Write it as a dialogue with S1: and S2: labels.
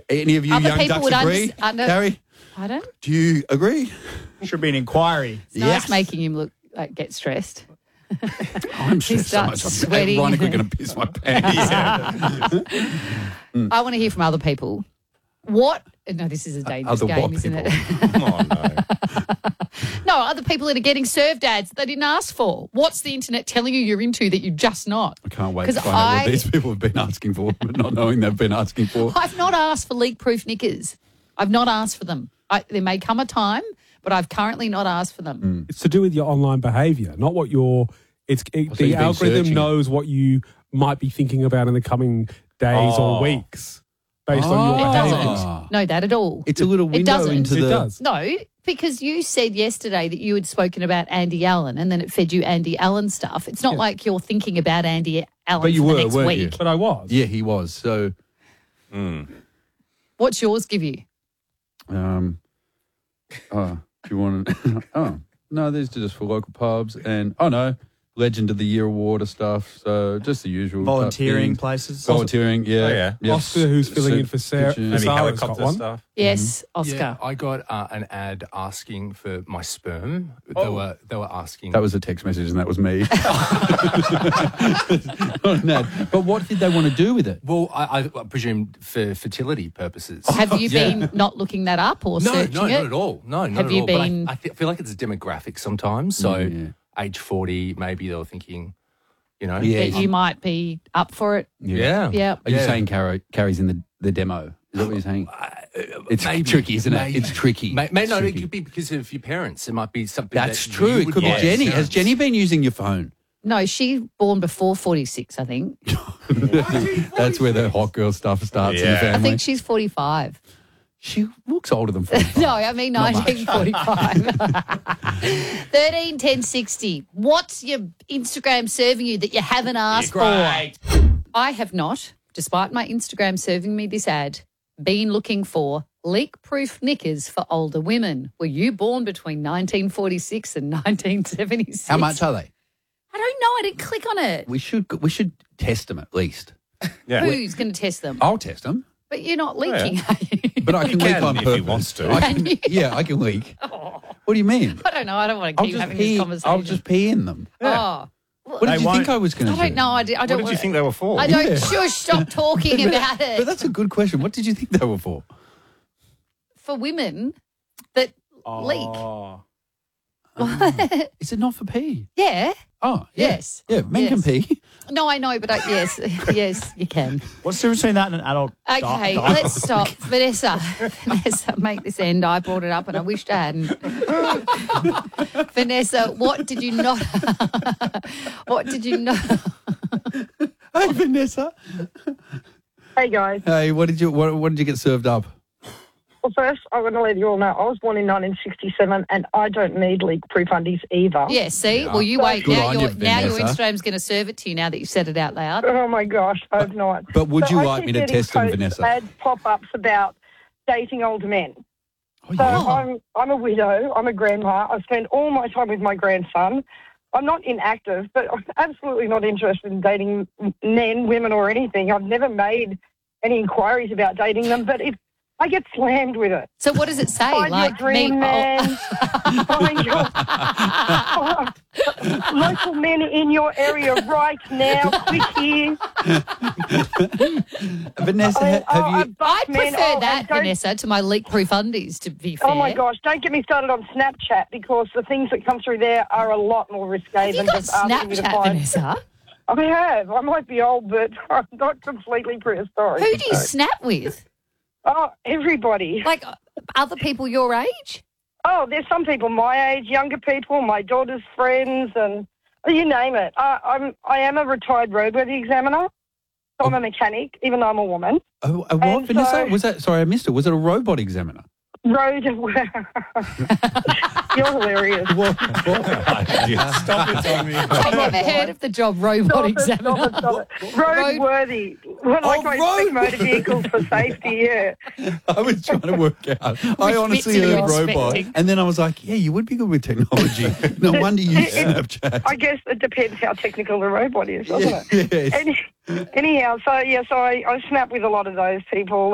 S1: Any of you
S2: Other
S1: young
S2: people
S1: ducks
S2: would
S1: agree? Gary,
S2: Pardon?
S1: do you agree?
S3: Should be an inquiry.
S2: It's nice making him look like get stressed.
S1: I'm stressed so much.
S2: starts
S1: I'm
S2: sweating.
S1: ironically going to piss my pants.
S2: I want to hear from other people. What? No, this is a dangerous
S1: Other
S2: game,
S1: what
S2: isn't
S1: people?
S2: it?
S3: Come on, no.
S2: No, other people that are getting served ads they didn't ask for. What's the internet telling you you're into that you're just not?
S1: I can't wait to
S2: 'Cause
S1: find out what these people have been asking for, but not knowing they've been asking for.
S2: I've not asked for leak-proof knickers. I've not asked for them. There may come a time, but I've currently not asked for them.
S4: It's to do with your online behaviour, not what you're.
S1: So
S4: The
S1: you've been
S4: algorithm
S1: searching.
S4: knows what you might be thinking about in the coming days or weeks based on your
S2: It
S4: behaviour.
S2: doesn't know that at all.
S1: It's a little
S2: It
S1: window
S2: doesn't.
S1: into
S4: It
S1: the...
S4: does.
S2: No, because you said yesterday that you had spoken about Andy Allen and then it fed you Andy Allen stuff. It's not like you're thinking about Andy Allen
S1: But you
S2: for
S1: were,
S2: the next
S1: weren't
S2: week.
S1: you?
S4: But I was.
S1: Yeah, he was. So,
S2: What's yours give you?
S1: do you want to... Oh, no, these are just for local pubs. And, Legend of the Year award of stuff. So just the usual.
S3: Volunteering
S1: type things.
S3: places.
S1: Volunteering, yeah.
S3: Oh, yeah.
S1: Yep.
S4: Oscar, who's filling in for Sarah.
S1: Pictures.
S3: Maybe
S4: Sarah's got
S3: helicopter
S4: one.
S3: stuff.
S2: Yes, Oscar.
S5: Yeah, I got an ad asking for my sperm. They were asking.
S1: That was a text message and that was me. Not an ad. But what did they want to do with it?
S5: Well, I presume for fertility purposes.
S2: Have you been not looking that up or
S5: No,
S2: searching
S5: not
S2: it?
S5: at all. No, not
S2: Have
S5: at
S2: you
S5: all. But
S2: been-
S5: I feel like it's a demographic sometimes. So
S1: Yeah.
S5: age 40, maybe they were thinking,
S1: Yeah.
S2: That you might be up for it?
S5: yeah.
S2: Yeah.
S1: Are you
S5: Yeah.
S1: saying Carrie's in the demo? Is that what you're saying? It's
S5: Maybe,
S1: tricky, isn't it?
S5: maybe.
S1: It's tricky.
S5: No,
S1: It's
S5: it
S1: tricky.
S5: could be because of your parents. It might be something
S1: That's
S5: that
S1: true.
S5: you
S1: It
S5: would
S1: could be
S5: want.
S1: Jenny. Has
S5: Parents.
S1: Jenny been using your phone?
S2: No, she born before 46, I think.
S1: That's where the hot girl stuff starts in the
S3: Yeah.
S1: family.
S2: I think she's 45.
S1: She looks older than 45.
S2: No, I mean 1945. 13 10 60. What's your Instagram serving you that you haven't asked for? I have not, despite my Instagram serving me this ad, been looking for leak-proof knickers for older women. Were you born between 1946 and 1976?
S1: How much are they?
S2: I don't know. I didn't click on it.
S1: We should test them at least.
S3: Yeah.
S2: Who's going to test them?
S1: I'll test them,
S2: But you're not leaking.
S1: but I can leak on
S3: if
S1: purpose.
S3: he wants to.
S1: I can, yeah, I can leak. What do you mean?
S2: I don't know. I don't want to keep having this conversation.
S1: I'll just pee in them.
S2: Oh.
S1: What did
S3: They
S1: you
S3: won't-
S1: think I was going to
S2: I
S1: do?
S2: don't know. I don't
S3: What did
S2: want
S3: you think they were for?
S2: I don't.
S1: Yeah.
S2: Shush, stop talking about
S1: But
S2: it.
S1: that's a good question. What did you think they were for?
S2: For women that leak.
S3: Oh.
S1: Is it not for pee?
S2: Yeah.
S1: Oh, yeah.
S2: Yes.
S1: Yeah, men can
S2: Yes.
S1: pee.
S2: No, I know, but yes, yes, you can.
S3: What's the difference between that and an adult?
S2: Okay, let's stop. Vanessa, make this end. I brought it up and I wished I hadn't. Vanessa, what did you not... what did you not...
S1: Hey, Vanessa.
S6: Hey guys.
S1: Hey, what did you get served up?
S6: Well, first, I want to let you all know I was born in 1967 and I don't need leak-proof undies either.
S2: Yeah, see? Well, you wait.
S1: Good
S2: Now,
S1: on you,
S2: now your
S1: Vanessa.
S2: Instagram's going to serve it to you now that you've said it out loud.
S6: Oh my gosh, I hope not.
S1: But would you
S6: I
S1: like
S6: keep
S1: me to
S6: getting
S1: test them,
S6: posts,
S1: Vanessa?
S6: Ads pop-ups about dating older men.
S1: Oh,
S6: So
S1: yeah.
S6: I'm a widow. I'm a grandma. I spend all my time with my grandson. I'm not inactive, but I'm absolutely not interested in dating men, women, or anything. I've never made any inquiries about dating them, but if I get slammed with it.
S2: So what does it say?
S6: Find your dream man. Find your local men in your area right now. Quick here.
S1: Vanessa, have you...
S2: I prefer that,
S6: and don't-
S2: Vanessa, to my leak-proof undies, to be fair.
S6: Oh my gosh! Don't get me started on Snapchat because the things that come through there are a lot more risque
S2: Have you
S6: than
S2: got
S6: just asking me to
S2: Snapchat,
S6: find.
S2: Vanessa?
S6: I have. I might be old, but I'm not completely prehistoric.
S2: Who do you snap with?
S6: Oh, everybody.
S2: Like other people your age?
S6: Oh, there's some people my age, younger people, my daughter's friends, and you name it. I am a retired roadworthy examiner, so I'm a mechanic, even though I'm a woman.
S1: Oh, what,
S6: And
S1: Vanessa?
S6: so-
S1: Was that... Sorry, I missed it. Was it a robot examiner?
S6: You're hilarious.
S3: Stop it, Tommy.
S2: I've never heard of the job robot examiner.
S6: Stop it. Roadworthy. Well, like I expect motor vehicles for safety, yeah.
S1: I was trying to work out. I honestly
S2: bits are you
S1: heard robot,
S2: expecting?
S1: and then I was like, yeah, you would be good with technology. No wonder you use Snapchat.
S6: I guess it depends how technical the robot is, doesn't it?
S1: Yes.
S6: Anyhow, so I snap with a lot of those people.